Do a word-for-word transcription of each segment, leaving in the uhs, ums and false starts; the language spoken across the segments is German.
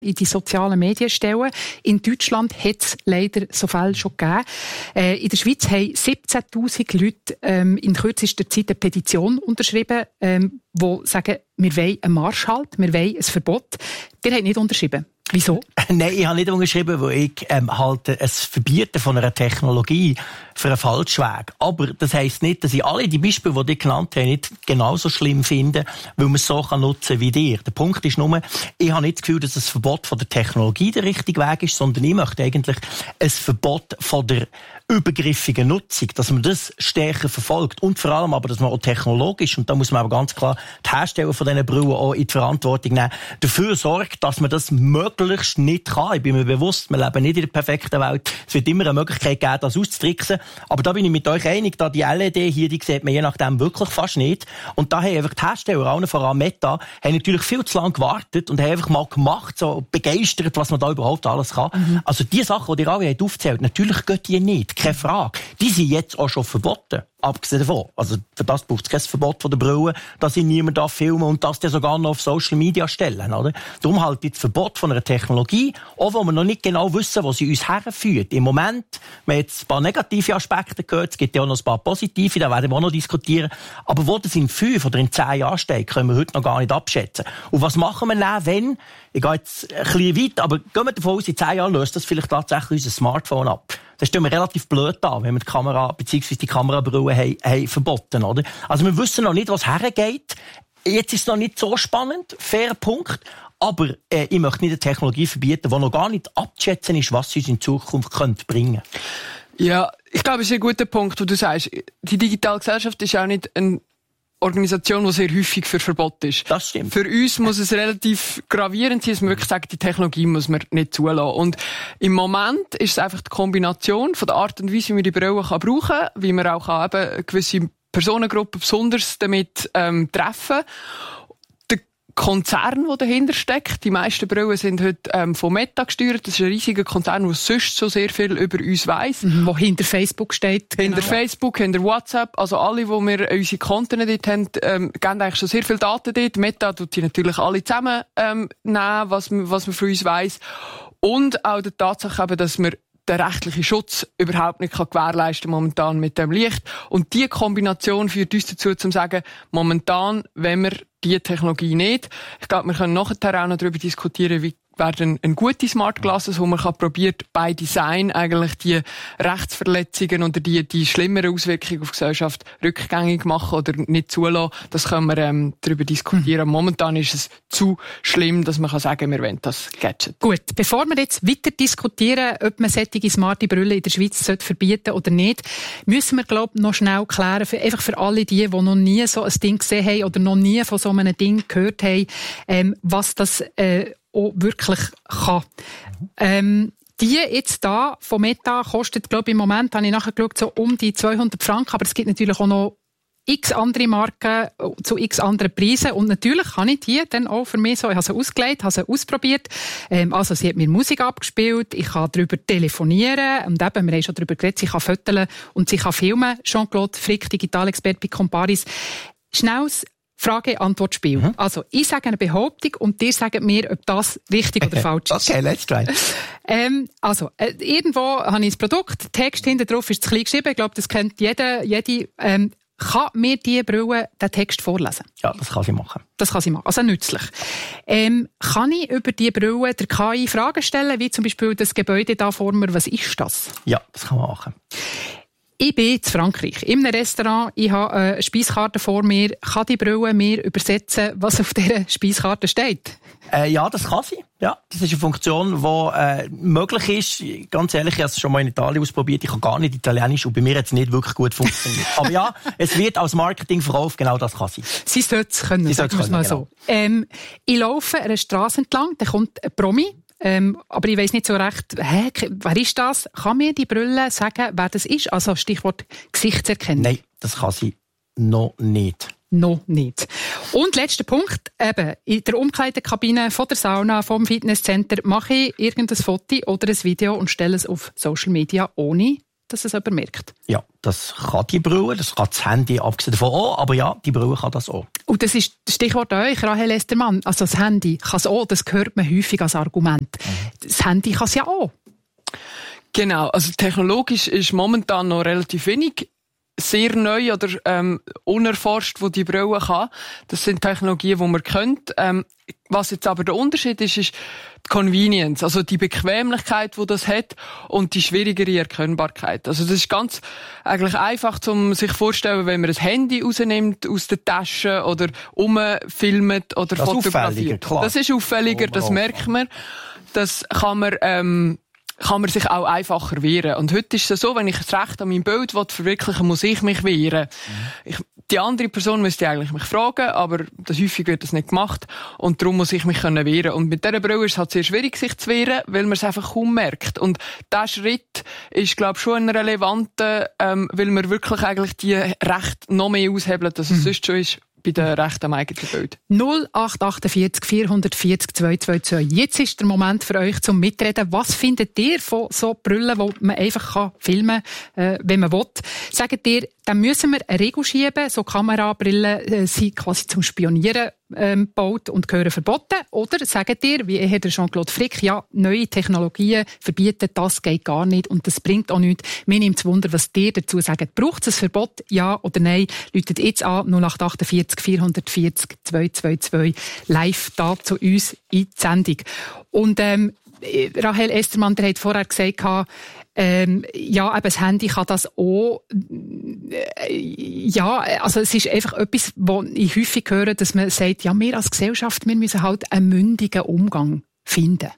in die sozialen Medien stellen. In Deutschland hat es leider so Fälle schon gegeben. Äh, in der Schweiz haben siebzehntausend Leute ähm, in kürzester Zeit eine Petition unterschrieben, ähm, die sagen, wir wollen einen Marschhalt, wir wollen ein Verbot. Ihr habt nicht unterschrieben. Wieso? Nein, ich habe nicht unterschrieben, weil ich ähm, halte ein Verbieten von einer Technologie für einen falschen Weg. Aber das heisst nicht, dass ich alle die Beispiele, die ich genannt habe, nicht genauso schlimm finde, weil man es so nutzen kann wie dir. Der Punkt ist nur, ich habe nicht das Gefühl, dass das Verbot von der Technologie der richtige Weg ist, sondern ich möchte eigentlich ein Verbot von der übergriffigen Nutzung, dass man das stärker verfolgt und vor allem aber, dass man auch technologisch, und da muss man aber ganz klar die Hersteller von diesen Brillen auch in die Verantwortung nehmen, dafür sorgt, dass man das möglichst nicht kann. Ich bin mir bewusst, wir leben nicht in der perfekten Welt. Es wird immer eine Möglichkeit geben, das auszutricksen. Aber da bin ich mit euch einig, da die L E D hier, die sieht man je nachdem wirklich fast nicht. Und da haben einfach die Hersteller, allen voran Meta, haben natürlich viel zu lange gewartet und haben einfach mal gemacht, so begeistert, was man da überhaupt alles kann. Mhm. Also die Sachen, die ihr alle aufzählt, natürlich gehen die nicht. Keine Frage. Die sind jetzt auch schon verboten. Abgesehen davon. Also, für das braucht es kein Verbot von der Brille, dass ich niemand da filmen und das sogar noch auf Social Media stellen, oder? Darum halt das Verbot von einer Technologie, auch wo wir noch nicht genau wissen, wo sie uns herführt. Im Moment, wir haben jetzt ein paar negative Aspekte gehört, es gibt ja auch noch ein paar positive, da werden wir auch noch diskutieren. Aber wo das in fünf oder in zehn Jahren steht, können wir heute noch gar nicht abschätzen. Und was machen wir dann, wenn, ich gehe jetzt ein bisschen weit, aber gehen wir davon aus, in zehn Jahren löst das vielleicht tatsächlich unser Smartphone ab. Das stellen wir relativ blöd an, wenn wir die Kamera, beziehungsweise die Kamerabrille haben, haben verboten, oder? Also wir wissen noch nicht, was hergeht. Jetzt ist es noch nicht so spannend, fairer Punkt. Aber äh, ich möchte nicht eine Technologie verbieten, die noch gar nicht abzuschätzen ist, was sie uns in Zukunft könnte bringen. Ja, ich glaube, es ist ein guter Punkt, wo du sagst, die digitale Gesellschaft ist auch nicht ein Organisation, die sehr häufig für Verbot ist. Das stimmt. Für uns muss es relativ gravierend sein, dass man wirklich sagt, die Technologie muss man nicht zulassen. Und im Moment ist es einfach die Kombination von der Art und Weise, wie man die Brille kann brauchen kann, wie man auch kann eben gewisse Personengruppen besonders damit ähm, treffen. Konzern, der dahinter steckt. Die meisten Brillen sind heute ähm, von Meta gesteuert. Das ist ein riesiger Konzern, der sonst so sehr viel über uns weiss. Mhm, wo hinter Facebook steht. Hinter genau. Facebook, hinter WhatsApp. Also alle, wo wir unsere Konten dort haben, ähm, geben eigentlich schon sehr viele Daten dort. Meta tut die natürlich alle zusammen ähm, nehmen, was, was man von uns weiss. Und auch die Tatsache, eben, dass wir den rechtlichen Schutz überhaupt nicht gewährleisten kann momentan mit dem Licht. Und diese Kombination führt uns dazu, zu sagen, momentan, wenn wir die Technologie nicht. Ich glaube, wir können nachher auch noch darüber diskutieren, wie werden eine gute Smart Glasses, wo man probiert, bei Design eigentlich die Rechtsverletzungen oder die, die schlimmeren Auswirkungen auf die Gesellschaft rückgängig machen oder nicht zulassen. Das können wir ähm, darüber diskutieren. Mhm. Momentan ist es zu schlimm, dass man kann sagen, wir wollen das Gadget. Gut, bevor wir jetzt weiter diskutieren, ob man solche smarte Brille in der Schweiz verbieten sollte oder nicht, müssen wir, glaube ich, noch schnell klären, für, einfach für alle die, die noch nie so ein Ding gesehen haben oder noch nie von so einem Ding gehört haben, ähm, was das äh, auch wirklich kann. Ähm, die jetzt da von Meta kostet, glaube ich, im Moment, habe ich nachher geschaut, so um die zweihundert Franken, aber es gibt natürlich auch noch x andere Marken zu x anderen Preisen und natürlich kann ich die dann auch für mich so, ich habe sie ausgelegt, habe sie ausprobiert, ähm, also sie hat mir Musik abgespielt, ich kann darüber telefonieren und eben, wir haben schon darüber geredet, sie kann fotografieren und sie kann filmen. Jean-Claude Frick, Digitalexperte bei Comparis. Schnelles Frage-Antwort-Spiel. Mhm. Also, ich sage eine Behauptung und ihr sagt mir, ob das richtig oder falsch ist. Okay, let's try. Ähm, also, äh, irgendwo habe ich das Produkt, Text hinten drauf ist zu klein geschrieben, ich glaube, das kennt jeder, jede. Ähm, kann mir diese Brille den Text vorlesen? Ja, das kann sie machen. Das kann sie machen, also nützlich. Ähm, kann ich über diese Brille der K I Fragen stellen, wie zum Beispiel das Gebäude da vor mir, was ist das? Ja, das kann man machen. Ich bin in Frankreich, in einem Restaurant, ich habe eine Speiskarte vor mir. Kann die Brille mir übersetzen, was auf dieser Speiskarte steht? Äh, ja, das kann sie. Ja, das ist eine Funktion, die äh, möglich ist. Ganz ehrlich, ich habe es schon mal in Italien ausprobiert. Ich kann gar nicht Italienisch und bei mir hat es nicht wirklich gut funktioniert. Aber ja, es wird als Marketing verkauft, genau das kann sie. Sie sollte es können, sie sagen wir es mal so. Genau. Ähm, ich laufe eine Straße entlang, da kommt ein Promi. Ähm, aber ich weiss nicht so recht, hä, wer ist das? Kann mir die Brille sagen, wer das ist? Also Stichwort Gesichtserkennung. Nein, das kann sie noch nicht. Noch nicht. Und letzter Punkt, eben, in der Umkleidekabine von der Sauna, vom Fitnesscenter, mache ich irgendein Foto oder ein Video und stelle es auf Social Media, ohne dass es jemand merkt. Ja, das kann die Brille, das kann das Handy abgesehen davon auch, aber ja, die Brille kann das auch. Und das ist das Stichwort an euch, Rahel Estermann. Also das Handy kann es auch, das hört man häufig als Argument. Mhm. Das Handy kann es ja auch. Genau, also technologisch ist momentan noch relativ wenig sehr neu oder ähm, unerforscht, wo die Brille kann. Das sind Technologien, die man kennt. Ähm, was jetzt aber der Unterschied ist, ist die Convenience, also die Bequemlichkeit, die das hat und die schwierigere Erkennbarkeit. Also das ist ganz eigentlich einfach, um sich vorzustellen, wenn man ein Handy rausnimmt aus der Tasche oder umfilmt oder das fotografiert. Klar. Das ist auffälliger, das merkt man. Das kann man ähm, kann man sich auch einfacher wehren. Und heute ist es so, wenn ich das Recht an meinem Bild verwirklichen will, muss ich mich wehren. Mhm. Ich, die andere Person müsste eigentlich mich fragen, aber das häufig wird das nicht gemacht. Und darum muss ich mich können wehren. Und mit dieser Brille ist es halt sehr schwierig, sich zu wehren, weil man es einfach kaum merkt. Und dieser Schritt ist, glaube ich, schon ein relevanter, ähm, weil man wirklich eigentlich die Rechte noch mehr aushebelt, als es mhm. sonst schon ist. Bei den Rechten am eigenen Bild. null acht acht vier vier vier vier zwei zwei zwei. Jetzt ist der Moment für euch zum Mitreden. Was findet ihr von so Brillen, die man einfach filmen kann, äh, wenn man will? Sagt ihr, dann müssen wir eine Regel schieben, so Kamerabrillen äh, sind quasi zum Spionieren ähm, gebaut und gehören verboten? Oder sagt ihr, wie eher der Jean-Claude Frick, ja, neue Technologien verbieten, das geht gar nicht und das bringt auch nichts. Mir nimmt es Wunder, was ihr dazu sagt. Braucht es ein Verbot, ja oder nein? Läutet jetzt an null acht acht vier vier vier zwei zwei zwei live da zu uns in die Sendung. Und ähm, Rahel Estermann, der hat vorher gesagt, ähm, ja, eben das Handy kann das auch. Äh, ja, also es ist einfach etwas, wo ich häufig höre, dass man sagt, ja, wir als Gesellschaft, wir müssen halt einen mündigen Umgang finden.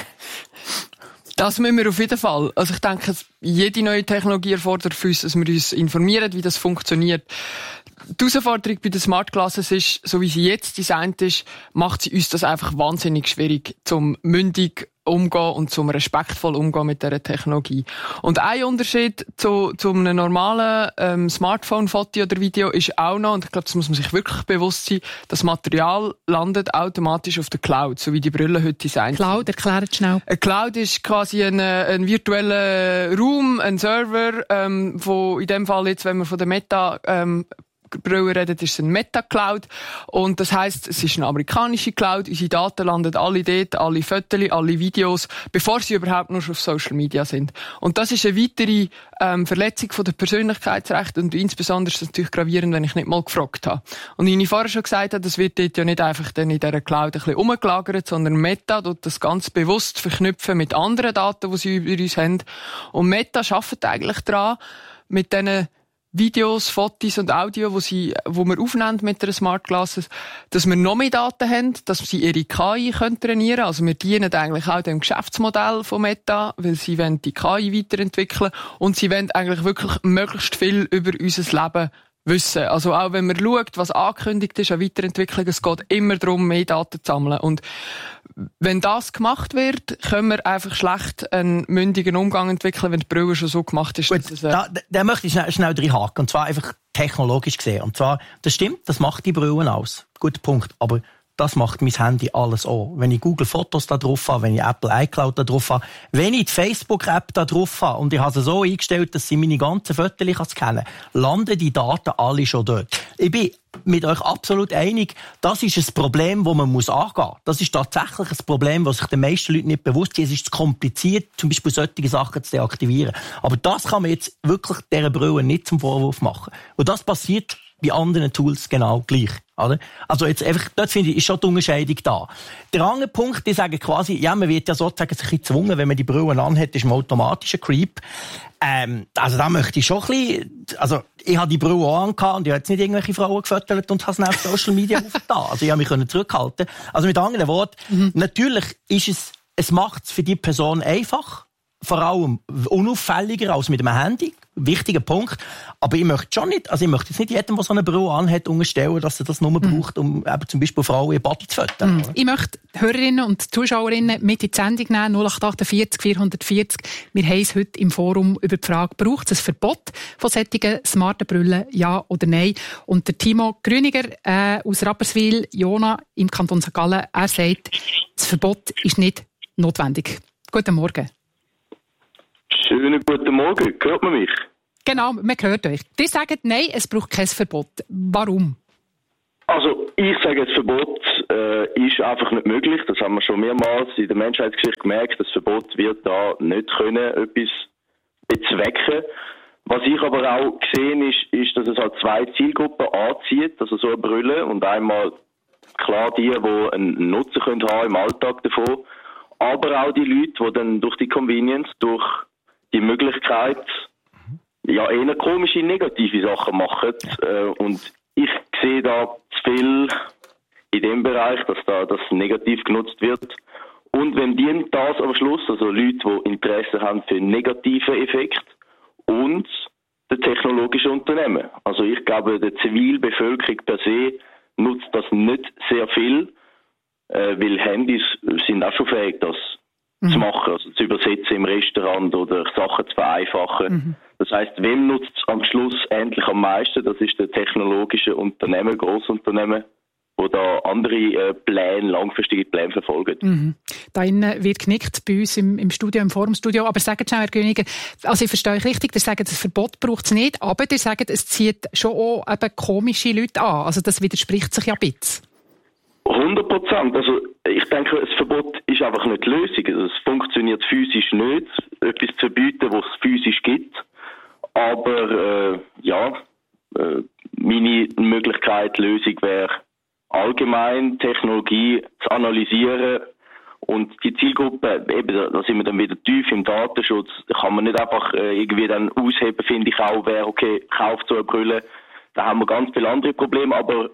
Das müssen wir auf jeden Fall. Also ich denke, jede neue Technologie erfordert für uns, dass wir uns informieren, wie das funktioniert. Die Herausforderung bei den Smart Glasses ist, so wie sie jetzt designt ist, macht sie uns das einfach wahnsinnig schwierig, zum mündig umgehen und zum respektvoll umgehen mit dieser Technologie. Und ein Unterschied zu, zu einem normalen ähm, Smartphone-Foto oder Video ist auch noch, und ich glaube, das muss man sich wirklich bewusst sein, das Material landet automatisch auf der Cloud, so wie die Brille heute designt sind. Cloud, erklärt schnell. Eine Cloud ist quasi ein, ein virtueller Raum, ein Server, ähm, wo in dem Fall jetzt, wenn wir von der Meta ähm, Brille redet, ist es ein Meta-Cloud. Und das heisst, es ist eine amerikanische Cloud. Unsere Daten landen alle dort, alle Fotos, alle Videos, bevor sie überhaupt noch auf Social Media sind. Und das ist eine weitere ähm, Verletzung von der Persönlichkeitsrechte und insbesondere ist das natürlich gravierend, wenn ich nicht mal gefragt habe. Und wie ich vorher schon gesagt habe, das wird dort ja nicht einfach dann in dieser Cloud ein bisschen umgelagert, sondern Meta tut das ganz bewusst verknüpfen mit anderen Daten, die sie über uns haben. Und Meta arbeitet eigentlich daran, mit diesen Videos, Fotos und Audio, wo sie, wo wir aufnehmen mit den Smart Glasses, dass wir noch mehr Daten haben, dass sie ihre K I können trainieren können. Also wir dienen eigentlich auch dem Geschäftsmodell von Meta, weil sie wollen die K I weiterentwickeln und sie wollen eigentlich wirklich möglichst viel über unser Leben wissen. Also auch wenn man schaut, was angekündigt ist an Weiterentwicklung, es geht immer darum, mehr Daten zu sammeln. Und wenn das gemacht wird, können wir einfach schlecht einen mündigen Umgang entwickeln, wenn die Brille schon so gemacht ist. Gut, dass es, äh da, da möchte ich schnell, schnell drin haken. Und zwar einfach technologisch gesehen. Und zwar, das stimmt, das macht die Brillen aus. Guter Punkt. Aber das macht mein Handy alles auch. Wenn ich Google Fotos da drauf habe, wenn ich Apple iCloud da drauf habe, wenn ich die Facebook-App da drauf habe und ich habe sie so eingestellt, dass sie meine ganzen Fotos scannen kann, landen die Daten alle schon dort. Ich bin mit euch absolut einig, das ist ein Problem, das man muss angehen muss. Das ist tatsächlich ein Problem, das sich den meisten Leuten nicht bewusst sind. Es ist zu kompliziert, zum Beispiel solche Sachen zu deaktivieren. Aber das kann man jetzt wirklich dieser Brille nicht zum Vorwurf machen. Und das passiert bei anderen Tools genau gleich. Oder? Also jetzt einfach, dort finde ich, ist schon die Unterscheidung da. Der andere Punkt, die sagen quasi, ja, man wird ja sozusagen sich gezwungen, wenn man die Brille anhat, ist man automatisch ein Creep. Ähm, also da möchte ich schon ein bisschen, also ich habe die Brille auch angehabt und ich habe jetzt nicht irgendwelche Frauen gefüttert und habe es auf Social Media aufgetan. Also ich habe mich zurückhalten. Also mit anderen Worten, mhm. natürlich ist es, es macht es für die Person einfach, vor allem unauffälliger als mit einem Handy. Wichtiger Punkt. Aber ich möchte schon nicht, also ich möchte jetzt nicht jedem, der so eine Brille anhat, unterstellen, dass er das nur mhm. braucht, um eben zum Beispiel Frauen ihr Body zu füttern. Mhm. Ich möchte Hörerinnen und Zuschauerinnen mit in die Sendung nehmen, null acht acht vier vier vier vier. Wir haben es heute im Forum über die Frage, braucht es ein Verbot von solchen smarten Brillen, ja oder nein? Und der Timo Grüniger äh, aus Rapperswil, Jona im Kanton Sankt Gallen, er sagt, das Verbot ist nicht notwendig. Guten Morgen. Schönen guten Morgen. Hört man mich? Genau, man hört euch. Die sagen, nein, es braucht kein Verbot. Warum? Also, ich sage, das Verbot äh, ist einfach nicht möglich. Das haben wir schon mehrmals in der Menschheitsgeschichte gemerkt. Das Verbot wird da nicht können, etwas bezwecken. Was ich aber auch gesehen ist, ist, dass es halt zwei Zielgruppen anzieht, also so eine Brille. Und einmal klar die, die einen Nutzen können haben im Alltag davon, aber auch die Leute, die dann durch die Convenience, durch die Möglichkeit, ja, eher komische, negative Sachen machen. Äh, und ich sehe da zu viel in dem Bereich, dass da das negativ genutzt wird. Und wenn die das am Schluss, also Leute, die Interesse haben für einen negativen Effekt und der technologische Unternehmen. Also ich glaube, die Zivilbevölkerung per se nutzt das nicht sehr viel, äh, weil Handys sind auch schon fähig, das mhm. zu machen, also zu übersetzen im Restaurant oder Sachen zu vereinfachen. Mhm. Das heisst, wem nutzt es am Schluss endlich am meisten? Das ist der technologische Unternehmen, Grossunternehmen, wo da andere äh, Pläne, langfristige Pläne verfolgen. Mhm. Da innen wird genickt bei uns im, im Studio, im Forumstudio. Aber sagt schon, Herr Grüniger, also ich verstehe euch richtig, ihr sagt, das Verbot braucht es nicht, aber ihr sagt, es zieht schon auch eben komische Leute an. Also das widerspricht sich ja ein bisschen. hundert Prozent. Also ich denke, das Verbot ist einfach nicht die Lösung. Also, es funktioniert physisch nicht, etwas zu verbieten, was es physisch gibt. Aber äh, ja, äh, meine Möglichkeit, Lösung wäre, allgemein Technologie zu analysieren und die Zielgruppe, eben, da sind wir dann wieder tief im Datenschutz, kann man nicht einfach äh, irgendwie dann ausheben, finde ich auch, wer, okay, kauft so eine Brille, da haben wir ganz viele andere Probleme, aber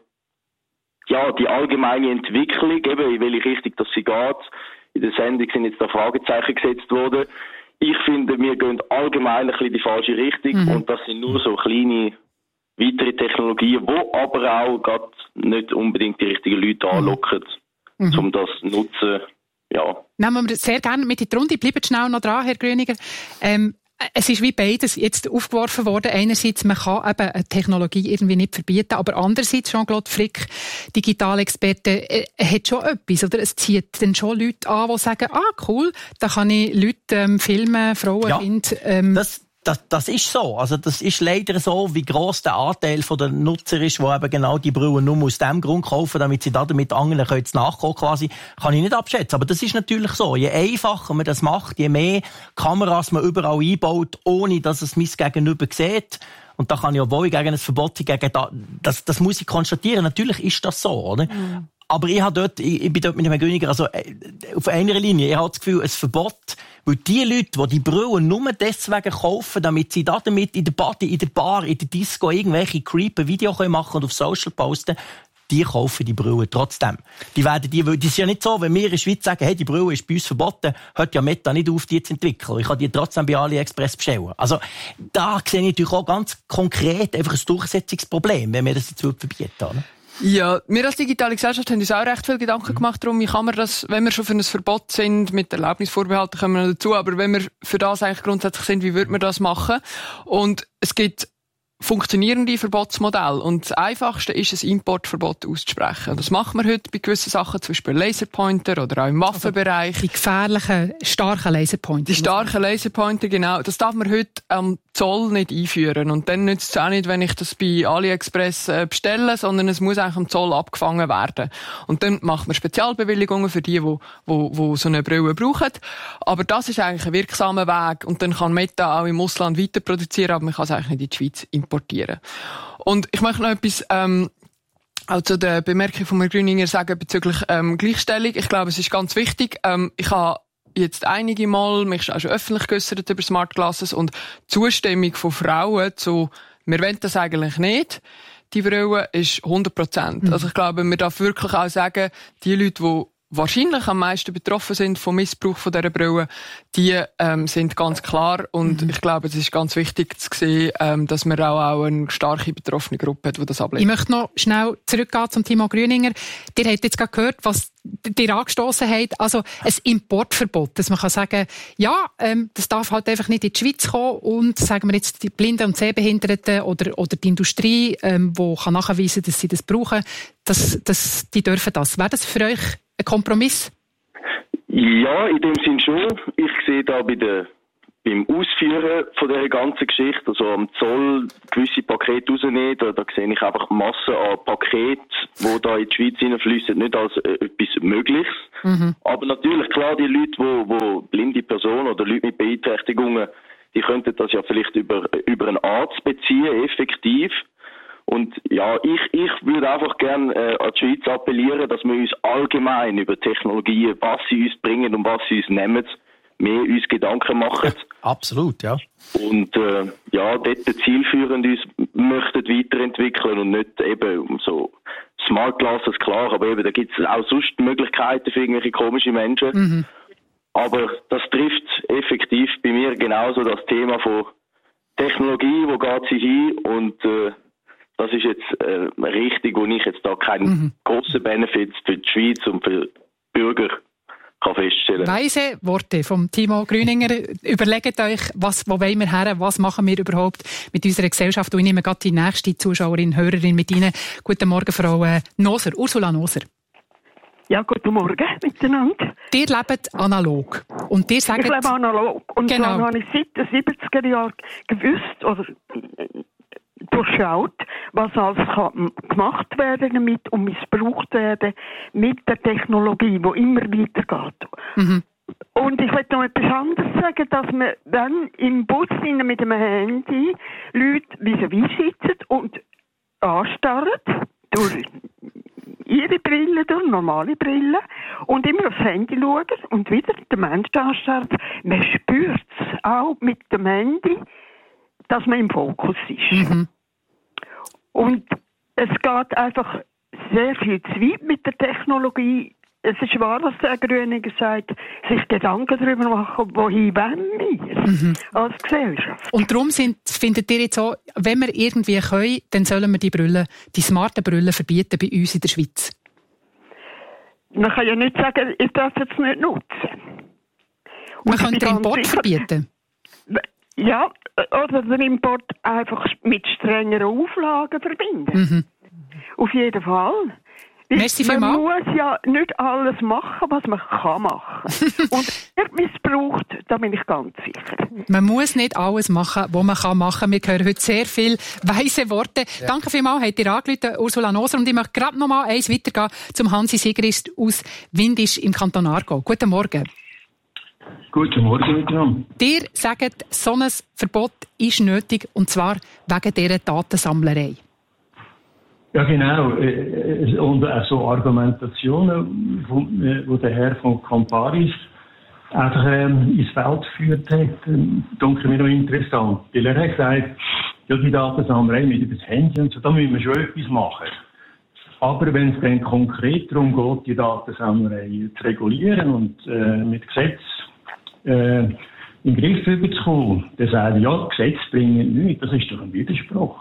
ja, die allgemeine Entwicklung, eben, in welche Richtung das sie geht, in der Sendung sind jetzt da Fragezeichen gesetzt worden. Ich finde, wir gehen allgemein ein bisschen in die falsche Richtung mhm. und das sind nur so kleine weitere Technologien, die aber auch gerade nicht unbedingt die richtigen Leute anlocken, mhm. um das zu nutzen. Ja. Nehmen wir sehr gerne mit in die Runde. Bleibt schnell noch dran, Herr Grüniger. Ähm, es ist wie beides jetzt aufgeworfen worden. Einerseits, man kann eben eine Technologie irgendwie nicht verbieten, aber andererseits, Jean-Claude Frick, Digitalexperte, äh, hat schon etwas, oder? Es zieht dann schon Leute an, die sagen, ah, cool, da kann ich Leute ähm, filmen, Frauen, ja, Kinder. Ähm, das Das, das ist so. Also, das ist leider so, wie gross der Anteil der Nutzer ist, die eben genau die Brille nur aus dem Grund kaufen, damit sie da damit anderen können nachkommen quasi, kann ich nicht abschätzen. Aber das ist natürlich so. Je einfacher man das macht, je mehr Kameras man überall einbaut, ohne dass es mein Gegenüber sieht. Und da kann ich, obwohl ich gegen ein Verbot gegen da, das, das muss ich konstatieren. Natürlich ist das so, oder? Mhm. Aber ich, habe dort, ich, ich bin dort mit dem Grüniger, also auf einer Linie, ich habe das Gefühl, ein Verbot, weil die Leute, die die Brillen nur deswegen kaufen, damit sie da damit in der Party, in der Bar, in der Disco irgendwelche creepy Videos machen und auf Social posten, die kaufen die Brillen trotzdem. Die werden die, das ist ja nicht so, wenn wir in der Schweiz sagen, hey, die Brille ist bei uns verboten, hört ja Meta nicht auf, die zu entwickeln. Ich kann die trotzdem bei AliExpress bestellen. Also, da sehe ich natürlich auch ganz konkret einfach ein Durchsetzungsproblem, wenn wir das jetzt verbieten, oder? Ja, wir als digitale Gesellschaft haben uns auch recht viel Gedanken mhm. gemacht darum, wie kann man das, wenn wir schon für ein Verbot sind, mit Erlaubnisvorbehalten kommen wir noch dazu, aber wenn wir für das eigentlich grundsätzlich sind, wie würde man das machen? Und es gibt funktionierende Verbotsmodelle. Und das Einfachste ist, ein Importverbot auszusprechen. Und das machen wir heute bei gewissen Sachen, zum Beispiel Laserpointer oder auch im Waffenbereich. Also die gefährlichen, starken Laserpointer. Die starken Laserpointer, genau. Das darf man heute am Zoll nicht einführen. Und dann nützt es auch nicht, wenn ich das bei AliExpress äh, bestelle, sondern es muss eigentlich am Zoll abgefangen werden. Und dann macht man Spezialbewilligungen für die, die, die, die so eine Brille brauchen. Aber das ist eigentlich ein wirksamer Weg. Und dann kann Meta auch im Ausland weiter produzieren, aber man kann es eigentlich nicht in die Schweiz importieren. Und ich möchte noch etwas ähm, auch zu der Bemerkung von Herrn Grüniger sagen bezüglich ähm, Gleichstellung. Ich glaube, es ist ganz wichtig. Ähm, ich habe jetzt einige Mal mich auch schon öffentlich geäussert über Smart Glasses und Zustimmung von Frauen zu, wir wollen das eigentlich nicht, die Brille ist hundert Prozent. Mhm. Also ich glaube, man darf wirklich auch sagen, die Leute, die wahrscheinlich am meisten betroffen sind vom Missbrauch von dieser Brille, die ähm, sind ganz klar. Und mhm. ich glaube, es ist ganz wichtig zu sehen, ähm, dass man auch, auch eine starke betroffene Gruppe hat, die das ablehnt. Ich möchte noch schnell zurückgehen zum Timo Grüniger. Ihr habt jetzt gerade gehört, was ihr angestoßen habt. Also ein Importverbot, dass man kann sagen, ja, ähm, das darf halt einfach nicht in die Schweiz kommen und sagen wir jetzt die Blinden und Sehbehinderten oder, oder die Industrie, ähm, die kann nachweisen, dass sie das brauchen, dass, dass die dürfen das. Wäre das für euch ein Kompromiss? Ja, in dem Sinn schon. Ich sehe da bei der, beim beim Ausführen von dieser ganzen Geschichte, also am Zoll gewisse Pakete rausnehmen, da, da sehe ich einfach Massen an Paketen, die da in die Schweiz hineinfließen, nicht als äh, etwas Mögliches. Mhm. Aber natürlich, klar, die Leute, wo, wo blinde Personen oder Leute mit Beeinträchtigungen, die könnten das ja vielleicht über, über einen Arzt beziehen, effektiv. Und ja, ich, ich würde einfach gerne äh, an die Schweiz appellieren, dass wir uns allgemein über Technologien, was sie uns bringen und was sie uns nehmen, mehr uns Gedanken machen. Ja, absolut, ja. Und äh, ja, dort zielführend uns möchten weiterentwickeln und nicht eben so Smart Glasses, klar, aber eben da gibt es auch sonst Möglichkeiten für irgendwelche komischen Menschen. Mhm. Aber das trifft effektiv bei mir genauso das Thema von Technologie, wo geht sie hin, und äh, das ist jetzt äh, richtig, wo ich jetzt da keinen mhm. grossen Benefit für die Schweiz und für die Bürger kann feststellen. Weise Worte vom Timo Grüninger. Überlegt euch, was, wo wollen wir her, was machen wir überhaupt mit unserer Gesellschaft. Und ich nehme gerade die nächste Zuschauerin, Hörerin mit Ihnen. Guten Morgen, Frau Noser, Ursula Noser. Ja, guten Morgen miteinander. Ihr lebt analog. Und ihr sagt, ich lebe analog. Und genau. dann habe ich seit den siebziger Jahren gewusst oder durchschaut, was alles kann gemacht werden damit und missbraucht werden mit der Technologie, die immer weitergeht. Mhm. Und ich möchte noch etwas anderes sagen, dass man dann im Bus mit dem Handy Leute vis-à-vis sitzen und anstarren durch ihre Brille, durch normale Brille, und immer aufs Handy schauen und wieder den Menschen anstarren. Man spürt es auch mit dem Handy, dass man im Fokus ist. Mhm. Und es geht einfach sehr viel zu weit mit der Technologie. Es ist wahr, was der Grüniger sagt, sich Gedanken darüber machen, wohin wollen wir mhm. als Gesellschaft. Und darum sind, findet ihr jetzt so, wenn wir irgendwie können, dann sollen wir die Brille, die smarten Brillen verbieten bei uns in der Schweiz? Man kann ja nicht sagen, ich darf es nicht nutzen. Man könnte den Import sicher verbieten. Ja, oder den Import einfach mit strengeren Auflagen verbinden. Mhm. Auf jeden Fall. Merci man vielmals. muss ja nicht alles machen, was man kann machen. Und er missbraucht, da bin ich ganz sicher. Man muss nicht alles machen, was man kann machen. Wir hören heute sehr viele weise Worte. Ja. Danke vielmals, habt ihr angerufen, Ursula Noser. Und ich möchte gerade noch mal eins weitergehen zum Hansi Sigrist aus Windisch im Kanton Aargau. Guten Morgen. Guten Morgen miteinander. Ihr sagt, so ein Verbot ist nötig, und zwar wegen dieser Datensammlerei. Ja, genau. Und auch so Argumentationen, die der Herr von Camparis einfach ähm, ins Feld geführt hat, denke mir noch interessant. Weil er hat gesagt, ja, die Datensammlerei mit über das Handy und so, da müssen wir schon etwas machen. Aber wenn es dann konkret darum geht, die Datensammlerei zu regulieren und äh, mit Gesetz äh, in den Griff zu bekommen, dann sagen ja, Gesetze bringen nichts. Das ist doch ein Widerspruch.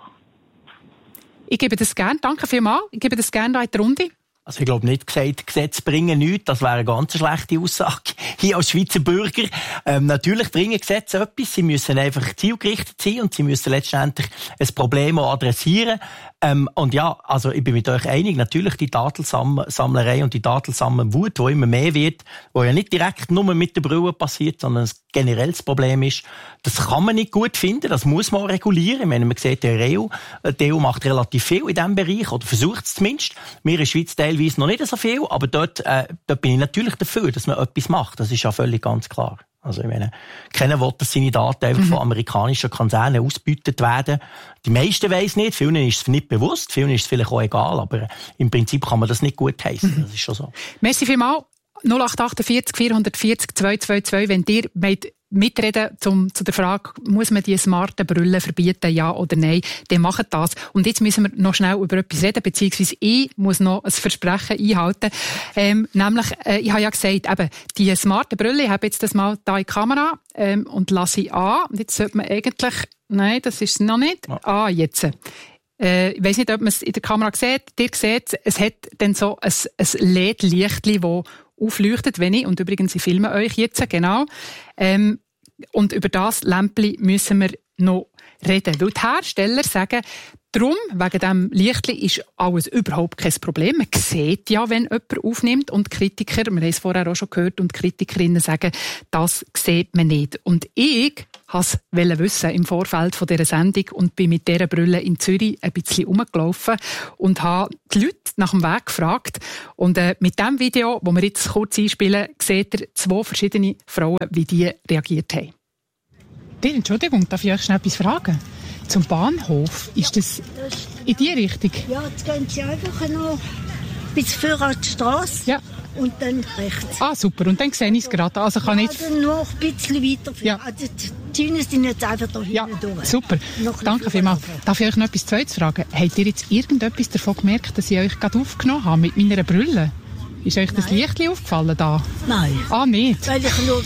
Ich gebe das gerne. Danke vielmals. Ich gebe das gerne in die Runde. Also ich glaube nicht gesagt, Gesetze bringen nichts. Das wäre eine ganz schlechte Aussage hier als Schweizer Bürger. Ähm, natürlich bringen Gesetze etwas. Sie müssen einfach zielgerichtet sein und sie müssen letztendlich ein Problem auch adressieren. Ähm, und ja, also ich bin mit euch einig, natürlich die Datensammlerei und die Datensammelwut, die immer mehr wird, wo ja nicht direkt nur mit der Brille passiert, sondern ein generelles Problem ist, das kann man nicht gut finden, das muss man regulieren. Ich meine, man sieht, der E U, die E U macht relativ viel in diesem Bereich, oder versucht es zumindest. Wir in der Schweiz teilweise noch nicht so viel, aber dort, äh, dort bin ich natürlich dafür, dass man etwas macht. Das ist ja völlig ganz klar. Also, ich meine, keiner will, dass seine Daten einfach von amerikanischen Konzernen ausgebeutet werden. Die meisten weiss nicht, vielen ist es nicht bewusst, vielen ist es vielleicht auch egal, aber im Prinzip kann man das nicht gut heissen. Das ist schon so. Merci vielmals. null acht achtundvierzig vierhundertvierzig zweihundertzweiundzwanzig, wenn ihr meint, mitreden zum, zu der Frage, muss man die smarten Brillen verbieten, ja oder nein, dann macht das. Und jetzt müssen wir noch schnell über etwas reden, beziehungsweise ich muss noch ein Versprechen einhalten. Ähm, nämlich, äh, ich habe ja gesagt, eben, die smarten Brillen, ich habe jetzt das mal da in die Kamera ähm, und lasse ich an. Und jetzt sollte man eigentlich, nein, das ist es noch nicht. Ah, jetzt. Äh, ich weiss nicht, ob man es in der Kamera sieht. Ihr seht, es hat dann so ein, ein L E D-Lichtchen, das aufleuchtet, wenn ich, und übrigens, ich filme euch jetzt, genau. Ähm, und über das Lämpchen müssen wir noch reden. Weil die Hersteller sagen, Darum, wegen diesem Lichtli, ist alles überhaupt kein Problem. Man sieht ja, wenn jemand aufnimmt. Und Kritiker, wir haben es vorher auch schon gehört, und Kritikerinnen sagen, das sieht man nicht. Und ich wollte wissen im Vorfeld von dieser Sendung und bin mit dieser Brille in Zürich ein bisschen rumgelaufen und habe die Leute nach dem Weg gefragt. Und äh, mit diesem Video, das wir jetzt kurz einspielen, seht ihr zwei verschiedene Frauen, wie die reagiert haben. Entschuldigung, darf ich euch schnell etwas fragen? Zum Bahnhof, ist das in die Richtung? Ja, jetzt gehen Sie einfach noch bis vor an die Strasse ja. und dann rechts. Ah, super. Und dann sehe ich es gerade. Also kann ja, ich dann noch ein bisschen weiter. Ja. Also die Schienen sind jetzt einfach da hinten ja, durch. Super. Danke vielmals. Darf ich euch noch etwas Zweites fragen? Habt ihr jetzt irgendetwas davon gemerkt, dass ich euch gerade aufgenommen habe mit meiner Brille? Ist euch das Lichtchen aufgefallen da? Nein. Ah, nicht? Weil ich nur...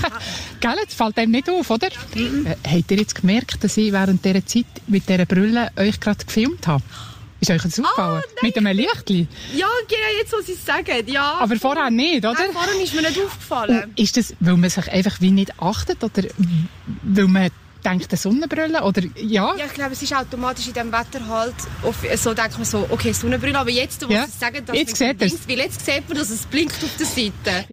Gell, das fällt einem nicht auf, oder? Mhm. Äh, habt ihr jetzt gemerkt, dass ich während dieser Zeit mit dieser Brille euch gerade gefilmt habe? Ist euch das aufgefallen? Ah, mit einem Lichtchen? Ja, genau, jetzt, wo Sie es sagen, ja. Aber vorher nicht, oder? Nein, vorher ist mir nicht aufgefallen. Und ist das, weil man sich einfach wie nicht achtet, oder weil man denkt, eine Sonnenbrille, oder ja? Ja, ich glaube, es ist automatisch in diesem Wetter halt, so denkt man so, okay, Sonnenbrille, aber jetzt, wo ja. Sie sagen, dass jetzt man links, weil jetzt sieht man, dass es blinkt auf der Seite.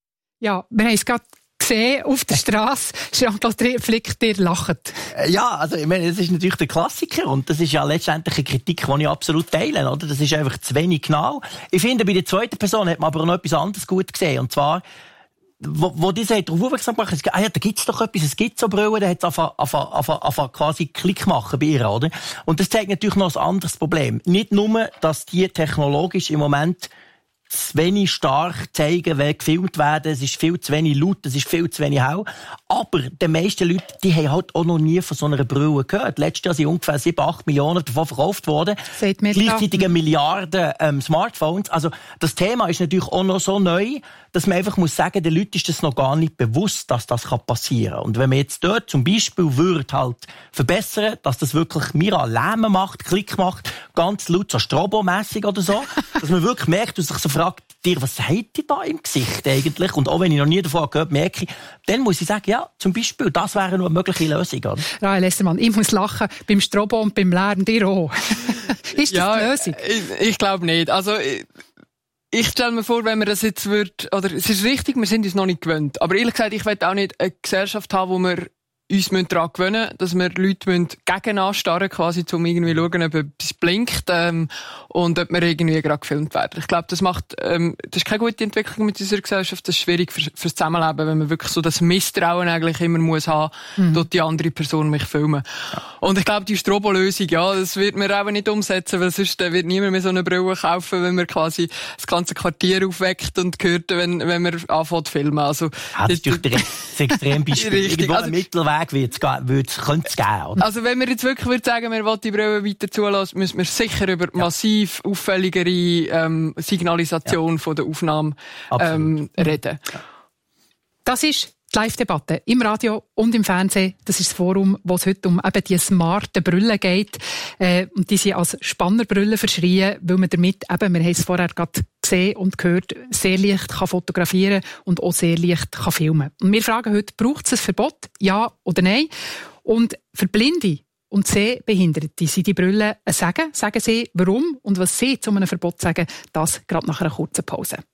Ja, wir haben es gerade gesehen auf der Straße. Jean-Claude Flick, ihr lacht. Ja, also ich meine, das ist natürlich der Klassiker und das ist ja letztendlich eine Kritik, die ich absolut teile, oder? Das ist einfach zu wenig genau. Ich finde, bei der zweiten Person hat man aber noch etwas anderes gut gesehen, und zwar wo, wo die sagt, darauf aufmerksam gemacht, ah ja, da gibt's doch etwas, es gibt so Brillen, da hat's einfach, einfach, einfach, einfach quasi Klick machen bei ihr, oder? Und das zeigt natürlich noch ein anderes Problem. Nicht nur, dass die technologisch im Moment zu wenig stark zeigen, wie gefilmt werden. Es ist viel zu wenig laut, es ist viel zu wenig hell. Aber die meisten Leute, die haben halt auch noch nie von so einer Brille gehört. Letztes Jahr sind ungefähr sieben, acht Millionen davon verkauft worden. Gleichzeitig eine Milliarde ähm, Smartphones. Also das Thema ist natürlich auch noch so neu, dass man einfach muss sagen, den Leuten ist das noch gar nicht bewusst, dass das passieren kann. Und wenn man jetzt dort zum Beispiel würde halt verbessern, dass das wirklich Mira Lärm macht, Klick macht, ganz laut, so Strobo-mässig oder so, dass man wirklich merkt und sich so fragt, dir, was habt ihr da im Gesicht eigentlich? Und auch wenn ich noch nie davon gehört merke, dann muss ich sagen, ja, zum Beispiel, das wäre nur eine mögliche Lösung. Oder? Rahel Essermann, ich muss lachen beim Strobo und beim Lärm, dir auch. Ist das ja, die Lösung? Ich, ich glaube nicht. Also, ich, ich stelle mir vor, wenn man das jetzt wird, oder es ist richtig, wir sind uns noch nicht gewöhnt. Aber ehrlich gesagt, ich will auch nicht eine Gesellschaft haben, wo wir uns daran gewöhnen müssen, dass wir Leute gegen anstarren quasi, um irgendwie zu schauen, ob etwas blinkt, ähm, und ob wir irgendwie gerade gefilmt werden. Ich glaube, das macht, ähm, das ist keine gute Entwicklung mit unserer Gesellschaft, das ist schwierig für, fürs Zusammenleben, wenn man wirklich so das Misstrauen eigentlich immer muss haben, mhm. dort die andere Person mich filmen. Ja. Und ich glaube, die Strobo-Lösung, ja, das wird man auch nicht umsetzen, weil sonst wird niemand mehr so eine Brille kaufen, wenn man quasi das ganze Quartier aufweckt und hört, wenn, wenn man anfängt zu filmen. Also, ja, das ist natürlich das Extrembeispiel. Irgendwo also, ein Mittelweg wird's, wird's, könnte es geben. Oder? Also wenn wir jetzt wirklich würde sagen, wir wollen die Brille weiter zulassen, müssen wir sicher über ja. massiv auffälligere ähm, Signalisation ja. von der Aufnahme ähm, reden. Ja. Das ist die Live-Debatte im Radio und im Fernsehen. Das ist das Forum, wo es heute um eben die smarten Brillen geht. Äh, und die sind als Spannerbrille verschrien, weil man damit eben, wir haben es vorher gerade gesehen und gehört, sehr leicht kann fotografieren und auch sehr leicht kann filmen. Und wir fragen heute, braucht es ein Verbot? Ja oder nein? Und für Blinde und Sehbehinderte sind die Brillen ein Segen. Sagen Sie, warum und was Sie zu einem Verbot sagen, das gerade nach einer kurzen Pause.